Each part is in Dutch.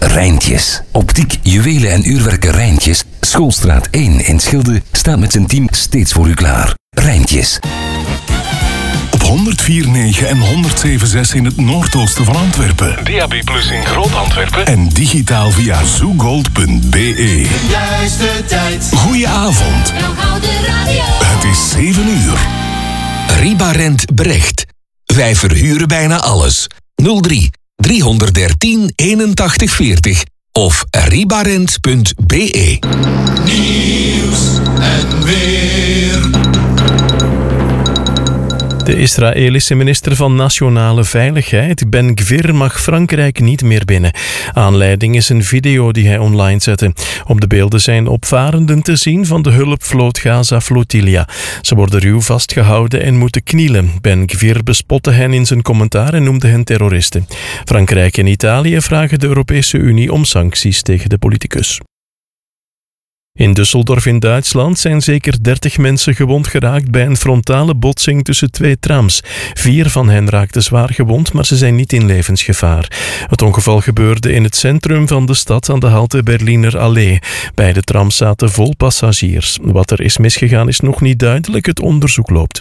Rijntjes. Optiek, juwelen en uurwerken Rijntjes. Schoolstraat 1 in Schilde staat met zijn team steeds voor u klaar. Rijntjes. Op 104.9 en 107.6 in het noordoosten van Antwerpen. DAB+ in Groot-Antwerpen. En digitaal via zoogold.be. De juiste tijd. Goedenavond. Het is 7 uur. Ribarent Brecht. Wij verhuren bijna alles. 03 313 81 40 of ribarent.be. Nieuws en weer. De Israëlische minister van Nationale Veiligheid, Ben Gvir, mag Frankrijk niet meer binnen. Aanleiding is een video die hij online zette. Op de beelden zijn opvarenden te zien van de hulpvloot Gaza Flotilla. Ze worden ruw vastgehouden en moeten knielen. Ben Gvir bespotte hen in zijn commentaar en noemde hen terroristen. Frankrijk en Italië vragen de Europese Unie om sancties tegen de politicus. In Düsseldorf in Duitsland zijn zeker 30 mensen gewond geraakt bij een frontale botsing tussen 2 trams. 4 van hen raakten zwaar gewond, maar ze zijn niet in levensgevaar. Het ongeval gebeurde in het centrum van de stad aan de halte Berliner Allee. Beide trams zaten vol passagiers. Wat er is misgegaan is nog niet duidelijk, het onderzoek loopt.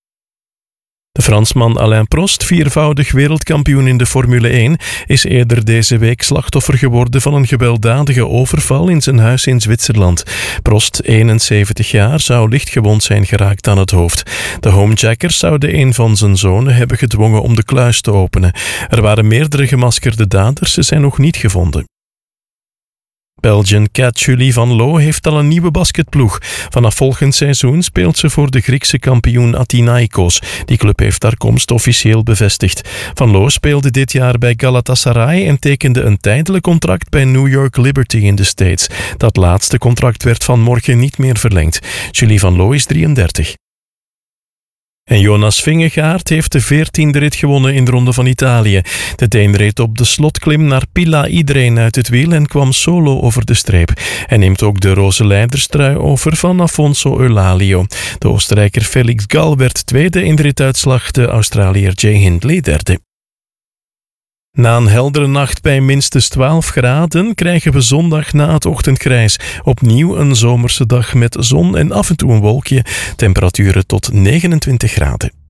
De Fransman Alain Prost, 4voudig wereldkampioen in de Formule 1, is eerder deze week slachtoffer geworden van een gewelddadige overval in zijn huis in Zwitserland. Prost, 71 jaar, zou lichtgewond zijn geraakt aan het hoofd. De homejackers zouden een van zijn zonen hebben gedwongen om de kluis te openen. Er waren meerdere gemaskerde daders, ze zijn nog niet gevonden. Belgian cat Julie van Loo heeft al een nieuwe basketploeg. Vanaf volgend seizoen speelt ze voor de Griekse kampioen Athinaikos. Die club heeft haar komst officieel bevestigd. Van Loo speelde dit jaar bij Galatasaray en tekende een tijdelijk contract bij New York Liberty in de States. Dat laatste contract werd vanmorgen niet meer verlengd. Julie van Loo is 33. En Jonas Vingegaard heeft de 14e rit gewonnen in de Ronde van Italië. De Deen reed op de slotklim naar Pilla Iedereen uit het wiel en kwam solo over de streep. Hij neemt ook de roze leiderstrui over van Afonso Eulalio. De Oostenrijker Felix Gall werd tweede in de rituitslag, de Australiër Jay Hindley derde. Na een heldere nacht bij minstens 12 graden krijgen we zondag na het ochtendgrijs opnieuw een zomerse dag met zon en af en toe een wolkje. Temperaturen tot 29 graden.